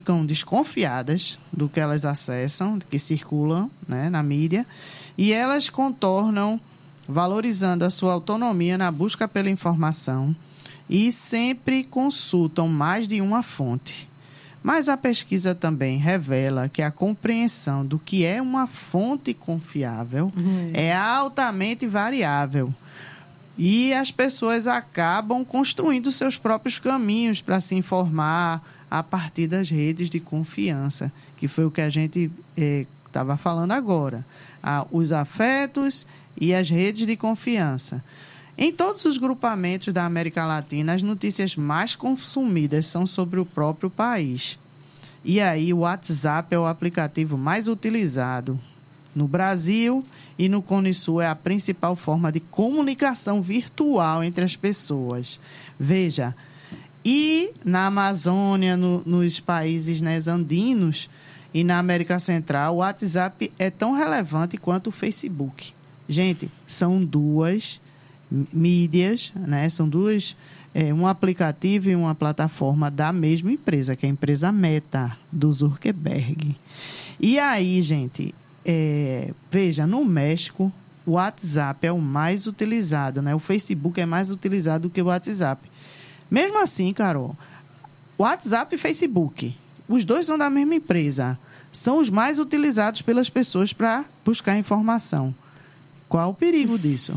ficam desconfiadas do que elas acessam, do que circulam, né, na mídia, e elas contornam, valorizando a sua autonomia na busca pela informação e sempre consultam mais de uma fonte. Mas a pesquisa também revela que a compreensão do que é uma fonte confiável é altamente variável. E as pessoas acabam construindo seus próprios caminhos para se informar a partir das redes de confiança, que foi o que a gente estava falando agora. Os afetos e as redes de confiança. Em todos os grupamentos da América Latina, as notícias mais consumidas são sobre o próprio país. E aí o WhatsApp é o aplicativo mais utilizado no Brasil, e no Cone Sul é a principal forma de comunicação virtual entre as pessoas. Veja, e na Amazônia, nos países, né, andinos e na América Central, o WhatsApp é tão relevante quanto o Facebook. Gente, são duas mídias, né? São duas, um aplicativo e uma plataforma da mesma empresa, que é a empresa Meta, do Zuckerberg. E aí, gente, veja, no México, o WhatsApp é o mais utilizado, né? O Facebook é mais utilizado do que o WhatsApp. Mesmo assim, Carol, WhatsApp e Facebook, os dois são da mesma empresa, são os mais utilizados pelas pessoas para buscar informação. Qual o perigo disso?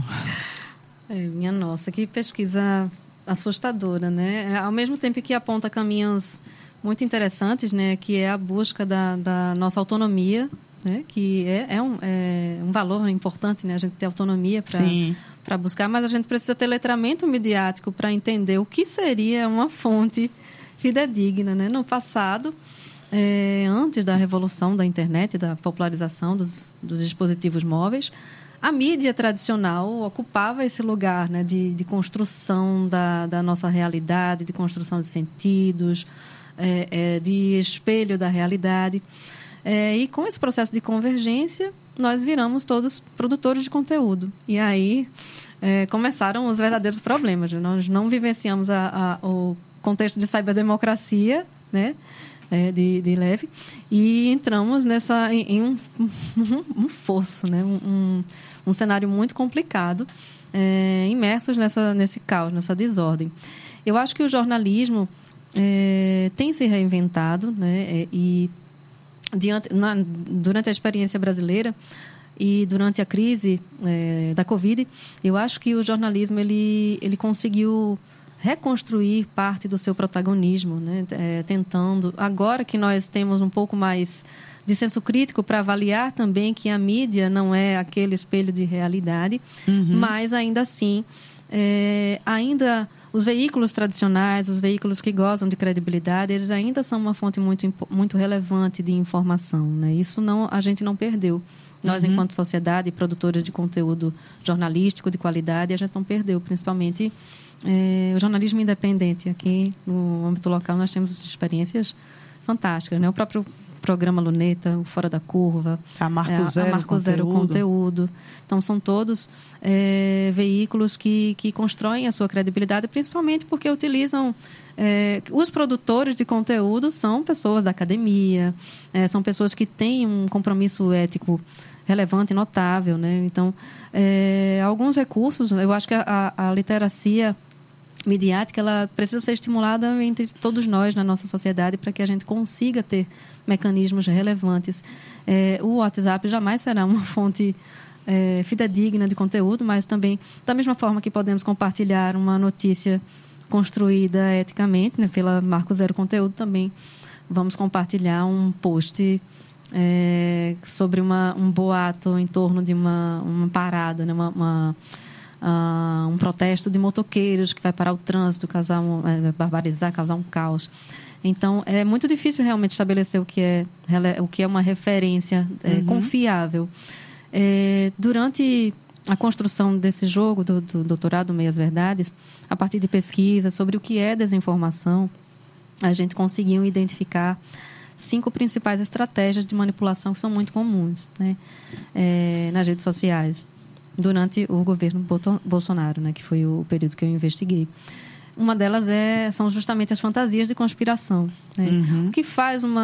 Minha nossa, que pesquisa assustadora, né? Ao mesmo tempo que aponta caminhos muito interessantes, né? Que é a busca da nossa autonomia, né? Que é um valor importante, né? A gente ter autonomia para buscar, mas a gente precisa ter letramento midiático para entender o que seria uma fonte fidedigna, né? No passado, antes da revolução da internet, da popularização dos dispositivos móveis, a mídia tradicional ocupava esse lugar, né, de construção da nossa realidade, de construção de sentidos, de espelho da realidade. E com esse processo de convergência, nós viramos todos produtores de conteúdo. E aí começaram os verdadeiros problemas. Nós não vivenciamos o contexto de ciberdemocracia, né, de leve, e entramos em um fosso, né, um cenário muito complicado, imersos nesse caos, nessa desordem. Eu acho que o jornalismo tem se reinventado, né, e durante a experiência brasileira e durante a crise da Covid, eu acho que o jornalismo ele conseguiu reconstruir parte do seu protagonismo, né? Tentando, agora que nós temos um pouco mais de senso crítico para avaliar também que a mídia não é aquele espelho de realidade, mas ainda assim, ainda os veículos tradicionais, os veículos que gozam de credibilidade, eles ainda são uma fonte muito, muito relevante de informação, né? Isso a gente não perdeu. Nós, enquanto sociedade e produtores de conteúdo jornalístico de qualidade, a gente não perdeu, principalmente o jornalismo independente. Aqui no âmbito local nós temos experiências fantásticas, né? O próprio programa Luneta, o Fora da Curva, a Marco Zero Conteúdo. Então, são todos veículos que constroem a sua credibilidade, principalmente porque utilizam... os produtores de conteúdo são pessoas da academia, são pessoas que têm um compromisso ético relevante e notável, né? Então, alguns recursos, eu acho que a literacia midiática, ela precisa ser estimulada entre todos nós na nossa sociedade para que a gente consiga ter mecanismos relevantes. O WhatsApp jamais será uma fonte fidedigna de conteúdo, mas também, da mesma forma que podemos compartilhar uma notícia construída eticamente, né, pela Marco Zero Conteúdo, também vamos compartilhar um post sobre um boato em torno de uma parada, né, um protesto de motoqueiros que vai parar o trânsito, barbarizar, causar um caos. Então, é muito difícil realmente estabelecer o que é uma referência confiável. Durante a construção desse jogo, do doutorado Meias Verdades, a partir de pesquisas sobre o que é desinformação, a gente conseguiu identificar 5 principais estratégias de manipulação que são muito comuns, né, nas redes sociais, durante o governo Bolsonaro, né, que foi o período que eu investiguei. uma delas são justamente as fantasias de conspiração. Né? O que faz